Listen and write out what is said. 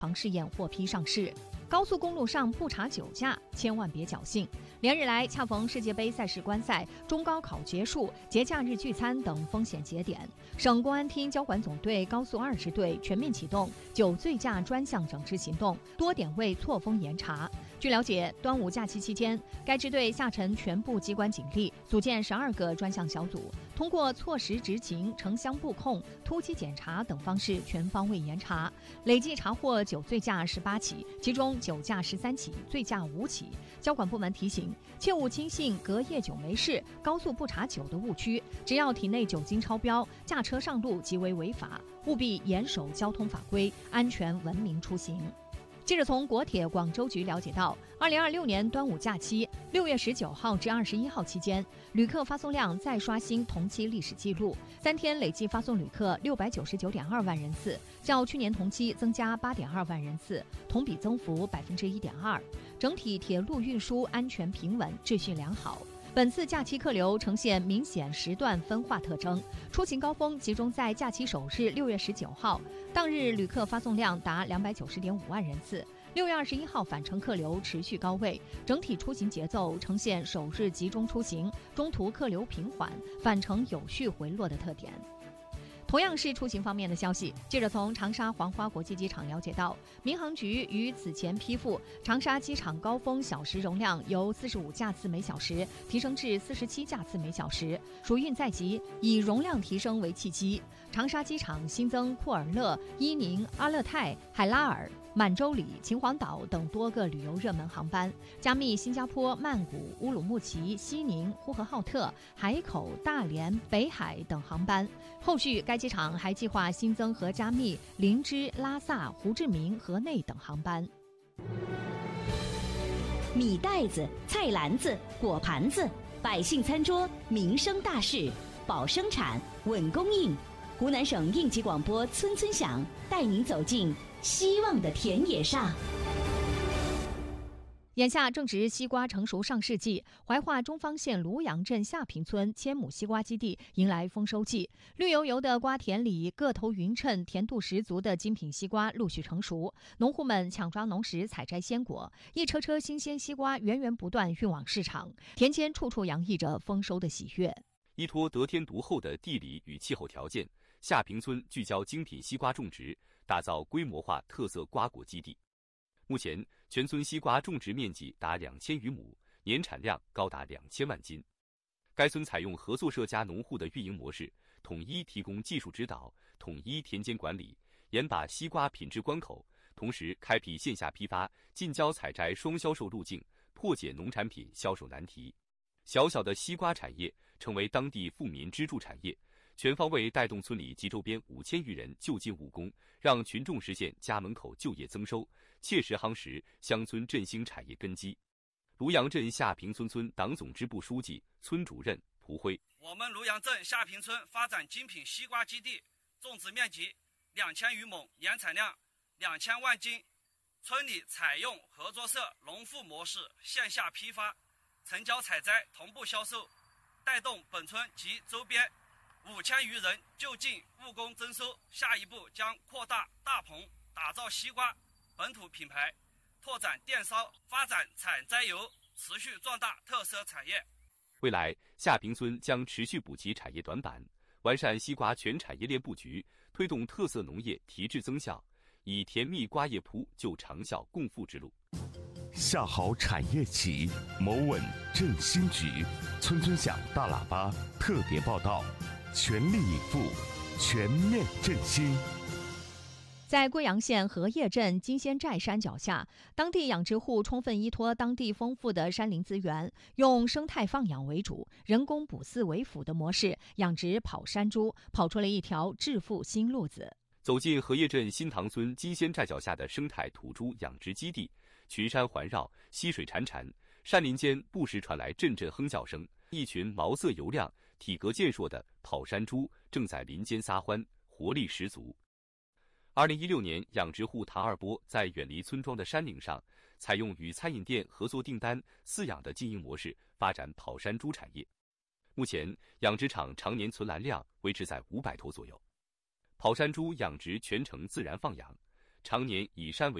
尝试验获批上市。高速公路上不查酒驾，千万别侥幸。连日来，恰逢世界杯赛事观赛、中高考结束、节假日聚餐等风险节点，省公安厅交管总队高速2支队全面启动酒醉驾专项整治行动，多点位错峰严查。据了解，端午假期期间，该支队下沉全部机关警力，组建12个专项小组，通过错时执勤、城乡布控、突击检查等方式全方位严查，累计查获酒醉驾18起，其中酒驾13起，醉驾5起。交管部门提醒，切勿轻信隔夜酒没事、高速不查酒的误区，只要体内酒精超标，驾车上路即为违法，务必严守交通法规，安全文明出行。记者从国铁广州局了解到，2026年端午假期6月19号至21号期间，旅客发送量再刷新同期历史记录，3天累计发送旅客699.2万人次，较去年同期增加8.2万人次，同比增幅1.2%。整体铁路运输安全平稳，秩序良好。本次假期客流呈现明显时段分化特征，出行高峰集中在假期首日6月19号，当日旅客发送量达290.5万人次。6月21号返程客流持续高位，整体出行节奏呈现首日集中出行，中途客流平缓，返程有序回落的特点。同样是出行方面的消息，记者从长沙黄花国际机场了解到，民航局于此前批复，长沙机场高峰小时容量由45架次每小时提升至47架次每小时，暑运在即，以容量提升为契机。长沙机场新增库尔勒、伊宁、阿勒泰、海拉尔、满洲里、秦皇岛等多个旅游热门航班，加密新加坡、曼谷、乌鲁木齐、西宁、呼和浩特、海口、大连、北海等航班。后续该机场还计划新增和加密林芝、拉萨、胡志明、河内等航班。 米袋子、菜篮子、果盘子，百姓餐桌民生大事，保生产、稳供应。湖南省应急广播村村响，带您走进希望的田野上。 眼下正值西瓜成熟上市季，怀化中方县庐阳镇下坪村千亩西瓜基地迎来丰收季。绿油油的瓜田里，个头匀称、甜度十足的精品西瓜陆续成熟，农户们抢抓农时采摘鲜果，一车车新鲜西瓜源源不断运往市场，田间处处洋溢着丰收的喜悦。 依托得天独厚的地理与气候条件，下坪村聚焦精品西瓜种植，打造规模化特色瓜果基地。目前，全村西瓜种植面积达2000余亩，年产量高达2000万斤。该村采用合作社加农户的运营模式，统一提供技术指导，统一田间管理，严把西瓜品质关口，同时开辟线下批发、近郊采摘双销售路径，破解农产品销售难题。小小的西瓜产业成为当地富民支柱产业，全方位带动村里及周边5000余人就近务工，让群众实现家门口就业增收，切实夯实乡村振兴产业根基。庐阳镇下坪村党总支部书记、村主任蒲辉： 我们庐阳镇下坪村发展精品西瓜基地，种植面积2000余亩，年产量2000万斤。村里采用合作社农户模式，线下批发、成交采摘同步销售，带动本村及周边5000余人就近务工增收。下一步将扩大大棚，打造西瓜本土品牌，拓展电商，发展采摘油，持续壮大特色产业。 未来，下坪村将持续补齐产业短板，完善西瓜全产业链布局，推动特色农业提质增效，以甜蜜瓜叶铺就长效共富之路。 下好产业企，谋稳振兴局。村村响大喇叭特别报道，全力以赴，全面振兴。 在贵阳县荷叶镇金仙寨山脚下，当地养殖户充分依托当地丰富的山林资源，用生态放养为主、人工捕饲为辅的模式养殖跑山猪，跑出了一条致富新路子。 走进荷叶镇新塘村金仙寨脚下的生态土猪养殖基地，群山环绕，溪水潺潺，山林间不时传来阵阵哼叫声。一群毛色油亮、体格健硕的跑山猪正在林间撒欢，活力十足。2016年，养殖户唐二波在远离村庄的山岭上，采用与餐饮店合作订单饲养的经营模式，发展跑山猪产业。目前，养殖场常年存栏量维持在500头左右。跑山猪养殖全程自然放养， 常年以山为